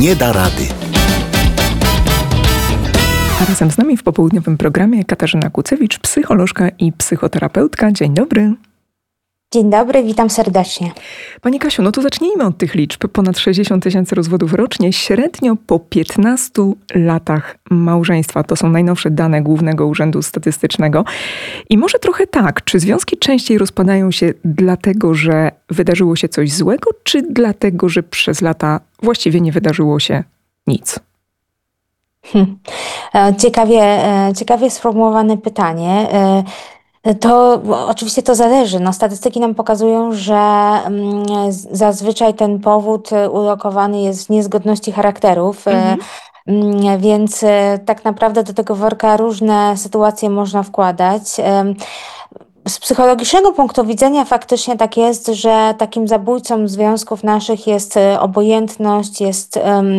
nie da rady. A razem z nami w popołudniowym programie Katarzyna Kucewicz, psycholożka i psychoterapeutka. Dzień dobry. Dzień dobry, witam serdecznie. Pani Kasiu, no to zacznijmy od tych liczb. Ponad 60 000 rozwodów rocznie, średnio po 15 latach małżeństwa. To są najnowsze dane Głównego Urzędu Statystycznego. I może trochę tak, czy związki częściej rozpadają się dlatego, że wydarzyło się coś złego, czy dlatego, że przez lata właściwie nie wydarzyło się nic? Ciekawie sformułowane pytanie. To oczywiście to zależy. No, statystyki nam pokazują, że zazwyczaj ten powód ulokowany jest w niezgodności charakterów. Więc tak naprawdę do tego worka różne sytuacje można wkładać. Z psychologicznego punktu widzenia faktycznie tak jest, że takim zabójcą związków naszych jest obojętność, jest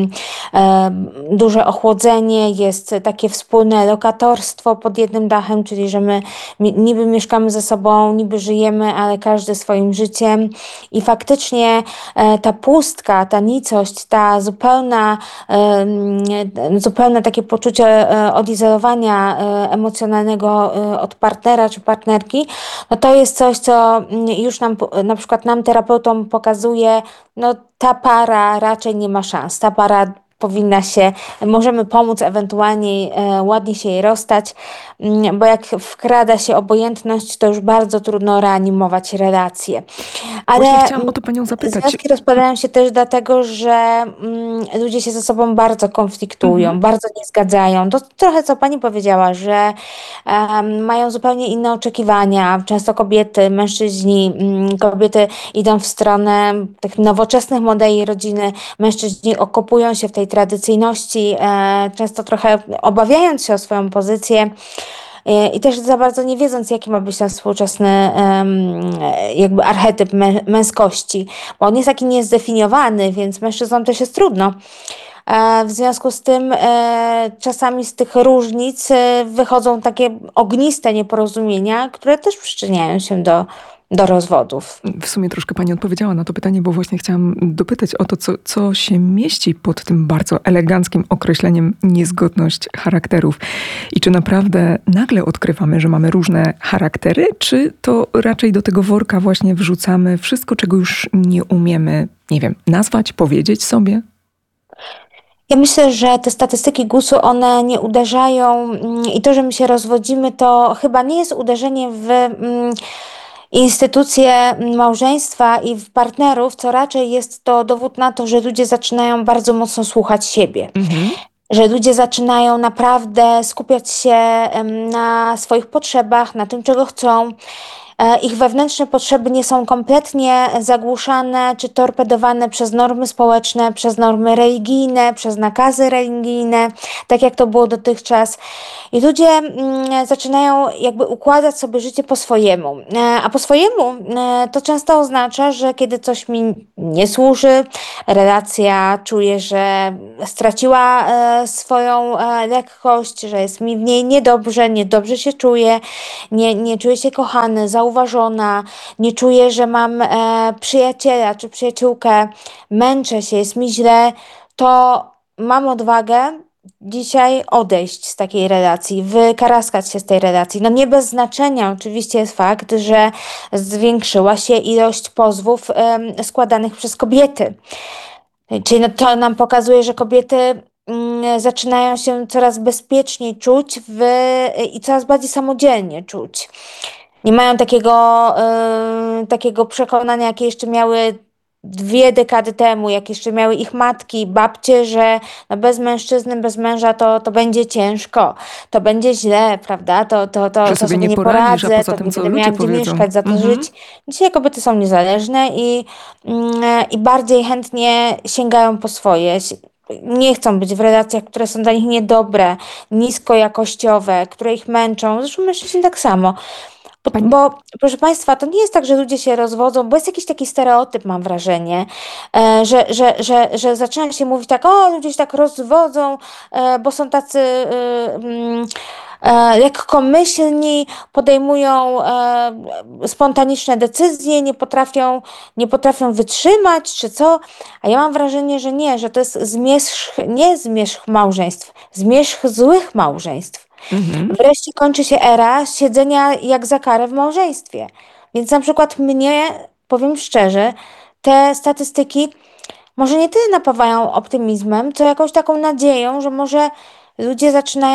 duże ochłodzenie, jest takie wspólne lokatorstwo pod jednym dachem, czyli że my niby mieszkamy ze sobą, niby żyjemy, ale każdy swoim życiem i faktycznie ta pustka, ta nicość, ta zupełne takie poczucie odizolowania emocjonalnego od partnera czy partnerki, no to jest coś, co już na przykład nam terapeutom pokazuje, no ta para raczej nie ma szans, ta para możemy pomóc ewentualnie ładnie się jej rozstać, bo jak wkrada się obojętność, to już bardzo trudno reanimować relacje. Ale chciałam o to Panią zapytać. Związki rozpadają się też dlatego, że ludzie się ze sobą bardzo konfliktują, bardzo nie zgadzają. To trochę co Pani powiedziała, że mają zupełnie inne oczekiwania. Często kobiety idą w stronę tych nowoczesnych modeli rodziny, mężczyźni okopują się w tej tradycyjności, często trochę obawiając się o swoją pozycję i też za bardzo nie wiedząc, jaki ma być ten współczesny jakby archetyp męskości, bo on jest taki niezdefiniowany, więc mężczyznom też jest trudno. W związku z tym czasami z tych różnic wychodzą takie ogniste nieporozumienia, które też przyczyniają się do rozwodów. W sumie troszkę Pani odpowiedziała na to pytanie, bo właśnie chciałam dopytać o to, co się mieści pod tym bardzo eleganckim określeniem niezgodność charakterów. I czy naprawdę nagle odkrywamy, że mamy różne charaktery, czy to raczej do tego worka właśnie wrzucamy wszystko, czego już nie umiemy, nie wiem, nazwać, powiedzieć sobie? Ja myślę, że te statystyki GUS-u, one nie uderzają i to, że my się rozwodzimy, to chyba nie jest uderzenie w instytucje małżeństwa i w partnerów, co raczej jest to dowód na to, że ludzie zaczynają bardzo mocno słuchać siebie. Że ludzie zaczynają naprawdę skupiać się na swoich potrzebach, na tym, czego chcą. Ich wewnętrzne potrzeby nie są kompletnie zagłuszane czy torpedowane przez normy społeczne, przez normy religijne, przez nakazy religijne, tak jak to było dotychczas. I ludzie zaczynają jakby układać sobie życie po swojemu. A po swojemu to często oznacza, że kiedy coś mi nie służy, relacja czuje, że straciła swoją lekkość, że jest mi w niej niedobrze się czuję, nie czuję się kochany, zauważona, nie czuję, że mam przyjaciela czy przyjaciółkę, męczę się, jest mi źle, to mam odwagę dzisiaj odejść z takiej relacji, wykaraskać się z tej relacji. No nie bez znaczenia oczywiście jest fakt, że zwiększyła się ilość pozwów składanych przez kobiety. Czyli to nam pokazuje, że kobiety zaczynają się coraz bezpieczniej czuć i coraz bardziej samodzielnie czuć. Nie mają takiego przekonania, jakie jeszcze miały 2 dekady temu, jak jeszcze miały ich matki, babcie, że no bez mężczyzny, bez męża to będzie ciężko, to będzie źle, prawda? To sobie nie poradzę, to nie będę miała gdzie mieszkać, za to żyć. Dzisiaj kobiety są niezależne i bardziej chętnie sięgają po swoje. Nie chcą być w relacjach, które są dla nich niedobre, niskojakościowe, które ich męczą. Zresztą mężczyźni tak samo. Bo, proszę Państwa, to nie jest tak, że ludzie się rozwodzą, bo jest jakiś taki stereotyp, mam wrażenie, że zaczyna się mówić tak, ludzie się tak rozwodzą, bo są tacy lekkomyślni, podejmują spontaniczne decyzje, nie potrafią wytrzymać, czy co. A ja mam wrażenie, że nie, że to jest nie zmierzch małżeństw, zmierzch złych małżeństw. Wreszcie kończy się era siedzenia jak za karę w małżeństwie. Więc na przykład mnie, powiem szczerze, te statystyki może nie tyle napawają optymizmem, co jakąś taką nadzieją, że może ludzie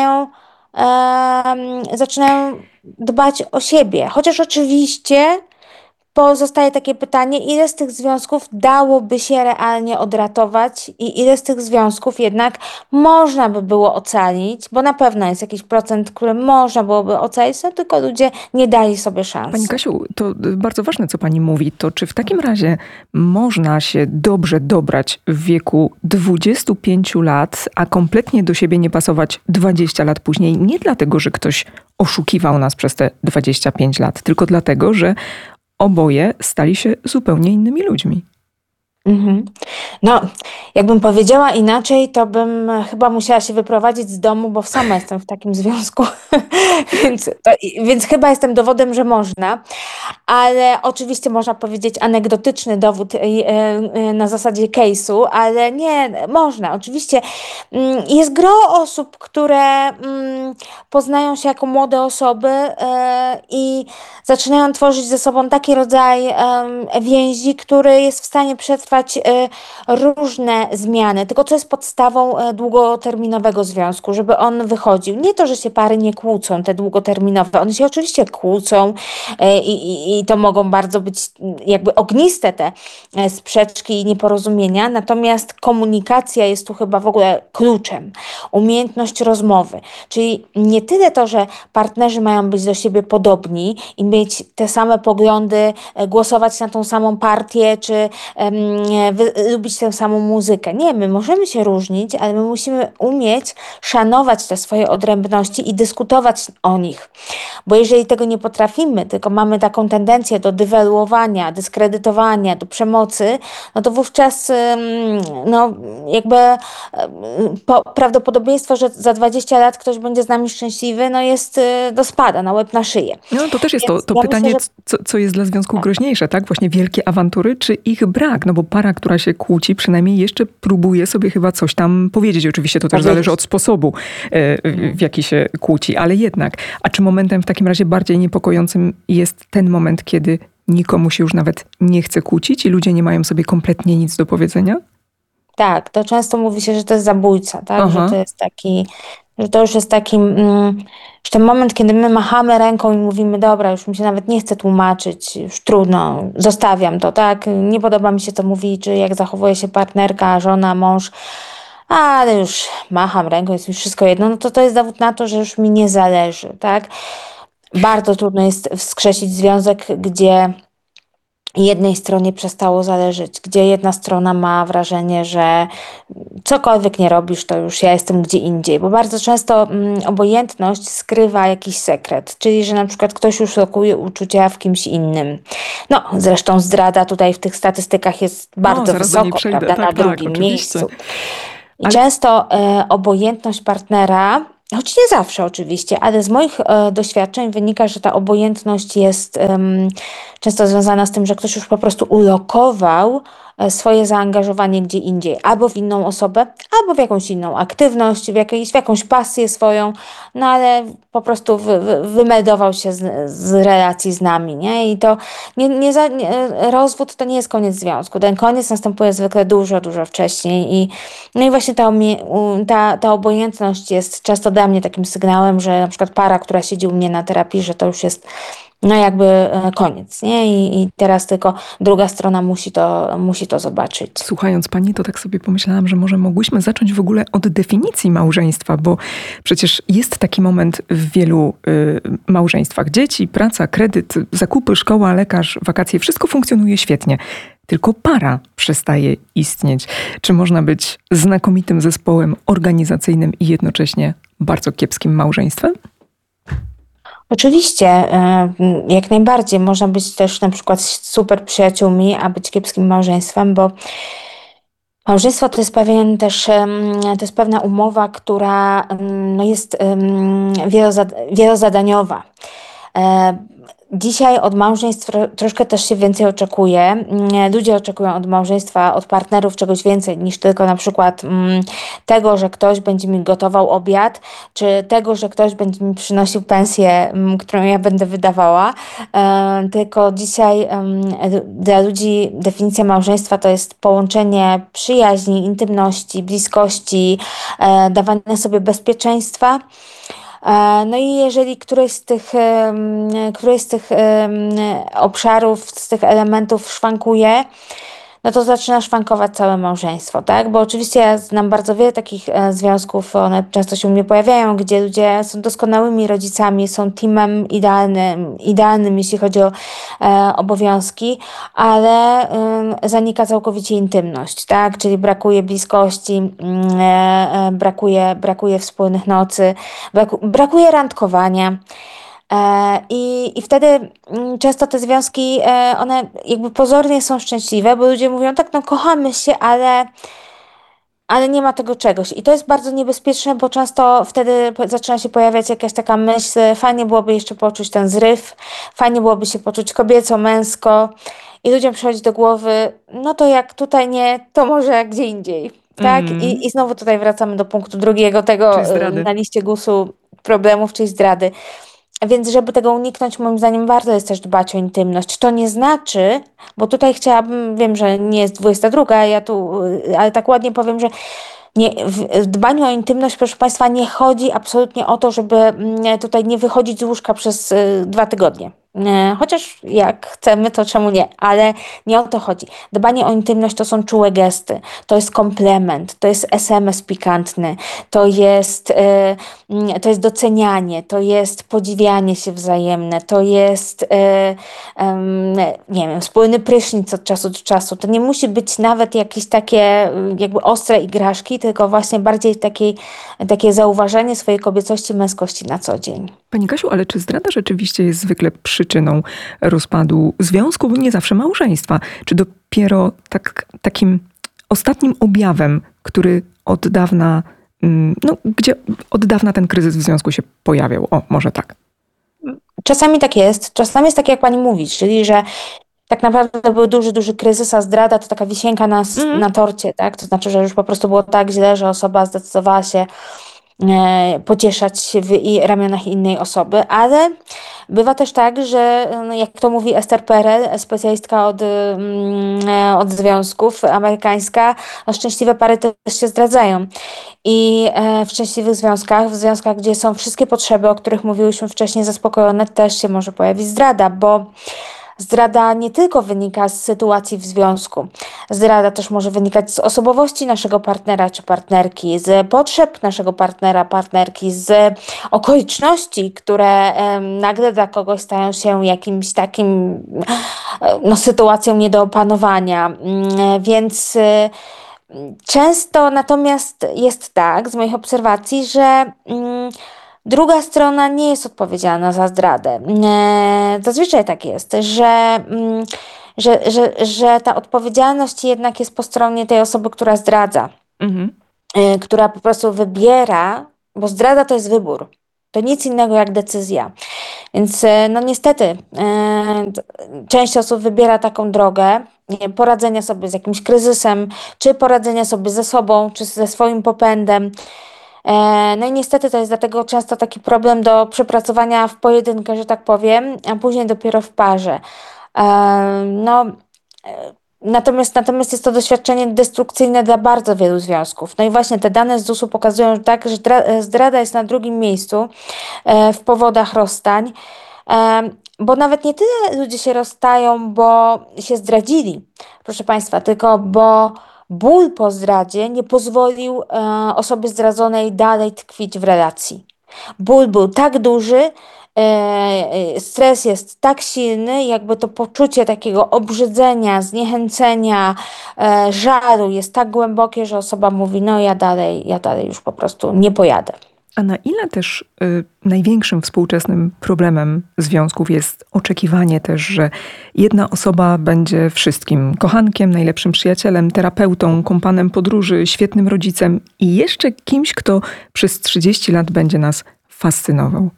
zaczynają dbać o siebie. Chociaż oczywiście pozostaje takie pytanie, ile z tych związków dałoby się realnie odratować i ile z tych związków jednak można by było ocalić, bo na pewno jest jakiś procent, który można byłoby ocalić, no tylko ludzie nie dali sobie szansy. Pani Kasiu, to bardzo ważne, co pani mówi. To czy w takim razie można się dobrze dobrać w wieku 25 lat, a kompletnie do siebie nie pasować 20 lat później? Nie dlatego, że ktoś oszukiwał nas przez te 25 lat, tylko dlatego, że oboje stali się zupełnie innymi ludźmi. No, jakbym powiedziała inaczej, to bym chyba musiała się wyprowadzić z domu, bo sama jestem w takim związku, więc chyba jestem dowodem, że można. Ale oczywiście można powiedzieć anegdotyczny dowód na zasadzie case'u, ale nie, można. Oczywiście jest gro osób, które poznają się jako młode osoby i zaczynają tworzyć ze sobą taki rodzaj więzi, który jest w stanie przetrwać różne zmiany. Tylko co jest podstawą długoterminowego związku, żeby on wychodził. Nie to, że się pary nie kłócą, te długoterminowe. One się oczywiście kłócą i to mogą bardzo być jakby ogniste te sprzeczki i nieporozumienia, natomiast komunikacja jest tu chyba w ogóle kluczem. Umiejętność rozmowy. Czyli nie tyle to, że partnerzy mają być do siebie podobni i mieć te same poglądy, głosować na tą samą partię, czy lubić tę samą muzykę. Nie, my możemy się różnić, ale my musimy umieć szanować te swoje odrębności i dyskutować o nich. Bo jeżeli tego nie potrafimy, tylko mamy taką tendencję do dywaluowania, dyskredytowania, do przemocy, no to wówczas jakby prawdopodobieństwo, że za 20 lat ktoś będzie z nami szczęśliwy, no jest spada na łeb na szyję. No to też jest to ja pytanie, myślę, co jest dla związku groźniejsze, tak? Właśnie wielkie awantury, czy ich brak? No bo para, która się kłóci, przynajmniej jeszcze próbuje sobie chyba coś tam powiedzieć. Oczywiście to też zależy od sposobu, w jaki się kłóci, ale jednak. A czy momentem w takim razie bardziej niepokojącym jest ten moment, kiedy nikomu się już nawet nie chce kłócić i ludzie nie mają sobie kompletnie nic do powiedzenia? Tak, to często mówi się, że to jest zabójca, tak? Że to jest taki, że to już jest taki, że ten moment, kiedy my machamy ręką i mówimy, dobra, już mi się nawet nie chce tłumaczyć, już trudno, zostawiam to, tak? Nie podoba mi się, co mówi, czy jak zachowuje się partnerka, żona, mąż, ale już macham ręką, jest mi wszystko jedno, no to jest dowód na to, że już mi nie zależy, tak? Bardzo trudno jest wskrzesić związek, gdzie jednej stronie przestało zależeć, gdzie jedna strona ma wrażenie, że cokolwiek nie robisz, to już ja jestem gdzie indziej, bo bardzo często obojętność skrywa jakiś sekret, czyli że na przykład ktoś już lokuje uczucia w kimś innym. No, zresztą zdrada tutaj w tych statystykach jest bardzo wysoko, prawda, na drugim miejscu. I często obojętność partnera, choć nie zawsze oczywiście, ale z moich doświadczeń wynika, że ta obojętność jest często związana z tym, że ktoś już po prostu ulokował swoje zaangażowanie gdzie indziej, albo w inną osobę, albo w jakąś inną aktywność, w jakąś pasję swoją, no ale po prostu wymeldował się z relacji z nami, nie? I to rozwód to nie jest koniec związku. Ten koniec następuje zwykle dużo, dużo wcześniej no i właśnie ta obojętność jest często dla mnie takim sygnałem, że na przykład para, która siedzi u mnie na terapii, że to już jest no jakby koniec, nie? I teraz tylko druga strona musi to zobaczyć. Słuchając pani, to tak sobie pomyślałam, że może mogłyśmy zacząć w ogóle od definicji małżeństwa, bo przecież jest taki moment w wielu małżeństwach. Dzieci, praca, kredyt, zakupy, szkoła, lekarz, wakacje, wszystko funkcjonuje świetnie. Tylko para przestaje istnieć. Czy można być znakomitym zespołem organizacyjnym i jednocześnie bardzo kiepskim małżeństwem? Oczywiście, jak najbardziej. Można być też na przykład super przyjaciółmi, a być kiepskim małżeństwem, bo Małżeństwo to jest pewien też, to jest pewna umowa, która no jest wielozadaniowa. E, Dzisiaj od małżeństw troszkę też się więcej oczekuje. Ludzie oczekują od małżeństwa, od partnerów czegoś więcej niż tylko na przykład tego, że ktoś będzie mi gotował obiad, czy tego, że ktoś będzie mi przynosił pensję, którą ja będę wydawała. Tylko dzisiaj dla ludzi definicja małżeństwa to jest połączenie przyjaźni, intymności, bliskości, dawania sobie bezpieczeństwa. No i jeżeli któryś z tych obszarów, z tych elementów szwankuje, no to zaczyna szwankować całe małżeństwo, tak? Bo oczywiście ja znam bardzo wiele takich związków, one często się u mnie pojawiają, gdzie ludzie są doskonałymi rodzicami, są teamem idealnym, jeśli chodzi o obowiązki, ale zanika całkowicie intymność, tak? Czyli brakuje bliskości, brakuje wspólnych nocy, brakuje randkowania. I wtedy często te związki, one jakby pozornie są szczęśliwe, bo ludzie mówią, tak, no kochamy się, ale nie ma tego czegoś. I to jest bardzo niebezpieczne, bo często wtedy zaczyna się pojawiać jakaś taka myśl, fajnie byłoby jeszcze poczuć ten zryw, fajnie byłoby się poczuć kobieco, męsko. I ludziom przychodzi do głowy, no to jak tutaj nie, to może gdzie indziej. Tak? I znowu tutaj wracamy do punktu drugiego tego na liście GUS-u problemów, czyli zdrady. Więc żeby tego uniknąć, moim zdaniem warto jest też dbać o intymność. To nie znaczy, bo tutaj chciałabym, wiem, że nie jest 22, ale tak ładnie powiem, że w dbaniu o intymność, proszę Państwa, nie chodzi absolutnie o to, żeby tutaj nie wychodzić z łóżka przez 2 tygodnie. Chociaż jak chcemy, to czemu nie? Ale nie o to chodzi. Dbanie o intymność to są czułe gesty, to jest komplement, to jest SMS pikantny, to jest docenianie, to jest podziwianie się wzajemne, to jest nie wiem, wspólny prysznic od czasu do czasu. To nie musi być nawet jakieś takie jakby ostre igraszki, tylko właśnie bardziej takie zauważenie swojej kobiecości, męskości na co dzień. Pani Kasiu, ale czy zdrada rzeczywiście jest zwykle przyczyną rozpadu związku, nie zawsze małżeństwa? Czy dopiero takim ostatnim objawem, który od dawna, gdzie od dawna ten kryzys w związku się pojawiał? O, może tak. Czasami tak jest. Czasami jest tak, jak pani mówi, czyli że tak naprawdę był duży kryzys, a zdrada to taka wisienka na torcie, tak? To znaczy, że już po prostu było tak źle, że osoba zdecydowała się pocieszać się w ramionach innej osoby, ale bywa też tak, że jak to mówi Esther Perel, specjalistka od związków amerykańska, no szczęśliwe pary też się zdradzają. I w szczęśliwych związkach, w związkach, gdzie są wszystkie potrzeby, o których mówiłyśmy wcześniej, zaspokojone, też się może pojawić zdrada, bo zdrada nie tylko wynika z sytuacji w związku. Zdrada też może wynikać z osobowości naszego partnera czy partnerki, z potrzeb naszego partnera, partnerki, z okoliczności, które nagle dla kogoś stają się jakimś takim sytuacją nie do opanowania. Więc często natomiast jest tak, z moich obserwacji, że druga strona nie jest odpowiedzialna za zdradę. Zazwyczaj tak jest, że ta odpowiedzialność jednak jest po stronie tej osoby, która zdradza, która po prostu wybiera, bo zdrada to jest wybór. To nic innego jak decyzja. Więc no niestety część osób wybiera taką drogę poradzenia sobie z jakimś kryzysem, czy poradzenia sobie ze sobą, czy ze swoim popędem. No i niestety to jest dlatego często taki problem do przepracowania w pojedynkę, że tak powiem, a później dopiero w parze. Natomiast jest to doświadczenie destrukcyjne dla bardzo wielu związków. No i właśnie te dane z ZUS-u pokazują tak, że zdrada jest na drugim miejscu w powodach rozstań, bo nawet nie tyle ludzie się rozstają, bo się zdradzili, proszę Państwa, tylko bo ból po zdradzie nie pozwolił osobie zdradzonej dalej tkwić w relacji. Ból był tak duży, stres jest tak silny, jakby to poczucie takiego obrzydzenia, zniechęcenia, żalu jest tak głębokie, że osoba mówi, no ja dalej już po prostu nie pojadę. A na ile też największym współczesnym problemem związków jest oczekiwanie też, że jedna osoba będzie wszystkim: kochankiem, najlepszym przyjacielem, terapeutą, kompanem podróży, świetnym rodzicem i jeszcze kimś, kto przez 30 lat będzie nas fascynował?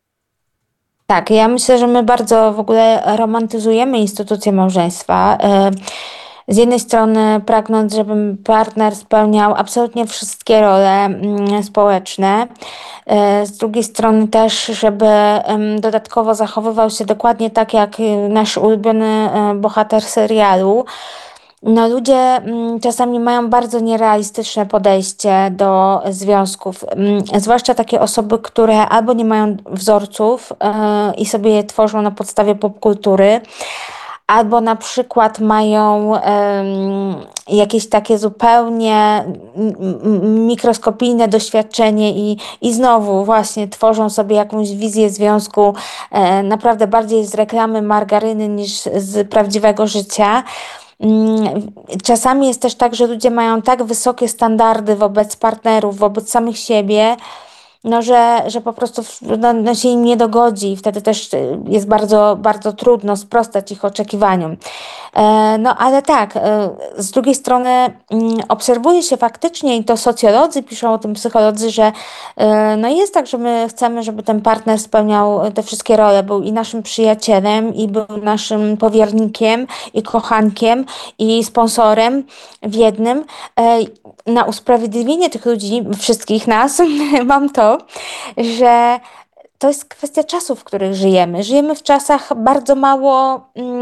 Tak, ja myślę, że my bardzo w ogóle romantyzujemy instytucję małżeństwa. Z jednej strony pragnąc, żeby partner spełniał absolutnie wszystkie role społeczne, z drugiej strony też, żeby dodatkowo zachowywał się dokładnie tak jak nasz ulubiony bohater serialu. No, ludzie czasami mają bardzo nierealistyczne podejście do związków, zwłaszcza takie osoby, które albo nie mają wzorców i sobie je tworzą na podstawie popkultury, albo na przykład mają jakieś takie zupełnie mikroskopijne doświadczenie i znowu właśnie tworzą sobie jakąś wizję związku naprawdę bardziej z reklamy margaryny niż z prawdziwego życia. Czasami jest też tak, że ludzie mają tak wysokie standardy wobec partnerów, wobec samych siebie, no, że po prostu się im nie dogodzi i wtedy też jest bardzo, bardzo trudno sprostać ich oczekiwaniom. No ale tak, z drugiej strony obserwuje się faktycznie, i to socjolodzy piszą o tym, psycholodzy, że no jest tak, że my chcemy, żeby ten partner spełniał te wszystkie role, był i naszym przyjacielem, i był naszym powiernikiem, i kochankiem, i sponsorem w jednym. Na usprawiedliwienie tych ludzi, wszystkich nas, mam to, że to jest kwestia czasów, w których żyjemy. Żyjemy w czasach bardzo mało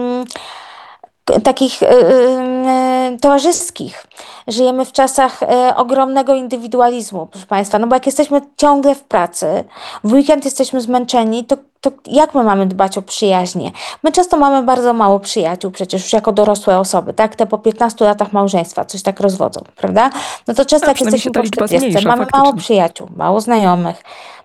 takich towarzyskich. Żyjemy w czasach ogromnego indywidualizmu, proszę Państwa. No bo jak jesteśmy ciągle w pracy, w weekend jesteśmy zmęczeni, to jak my mamy dbać o przyjaźnie? My często mamy bardzo mało przyjaciół przecież już jako dorosłe osoby, tak? Te po 15 latach małżeństwa coś tak rozwodzą, prawda? No to często jak jesteśmy po 40, mamy mało przyjaciół, mało znajomych.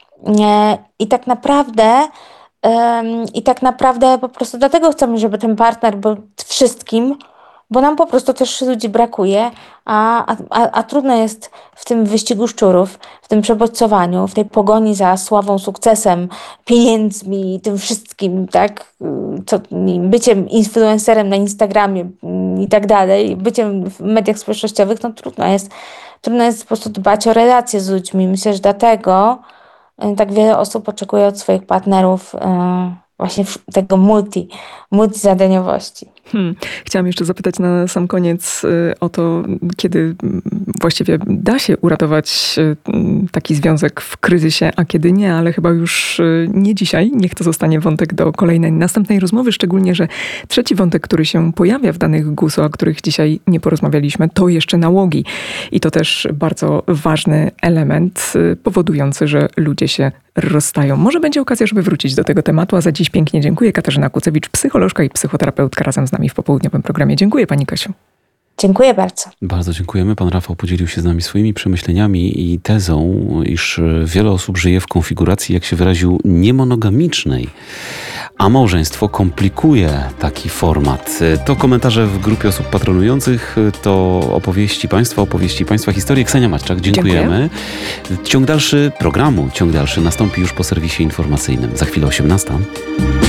I tak naprawdę po prostu dlatego chcemy, żeby ten partner był wszystkim, bo nam po prostu też ludzi brakuje, a trudno jest w tym wyścigu szczurów, w tym przebodźcowaniu, w tej pogoni za sławą, sukcesem, pieniędzmi, tym wszystkim, tak? Byciem influencerem na Instagramie i tak dalej, byciem w mediach społecznościowych, no trudno jest po prostu dbać o relacje z ludźmi. Myślę, że dlatego tak wiele osób oczekuje od swoich partnerów właśnie tego multizadaniowości. Chciałam jeszcze zapytać na sam koniec o to, kiedy właściwie da się uratować taki związek w kryzysie, a kiedy nie, ale chyba już nie dzisiaj. Niech to zostanie wątek do kolejnej, następnej rozmowy, szczególnie, że trzeci wątek, który się pojawia w danych GUS-u, o których dzisiaj nie porozmawialiśmy, to jeszcze nałogi. I to też bardzo ważny element powodujący, że ludzie się rozstają. Może będzie okazja, żeby wrócić do tego tematu, a za dziś pięknie dziękuję. Katarzyna Kucewicz, psycholożka i psychoterapeutka, razem z nami w popołudniowym programie. Dziękuję Pani Kasiu. Dziękuję bardzo. Bardzo dziękujemy. Pan Rafał podzielił się z nami swoimi przemyśleniami i tezą, iż wiele osób żyje w konfiguracji, jak się wyraził, niemonogamicznej, a małżeństwo komplikuje taki format. To komentarze w grupie osób patronujących, to opowieści Państwa, historie. Ksenia Matczak, dziękujemy. Ciąg dalszy programu, nastąpi już po serwisie informacyjnym. Za chwilę 18:00.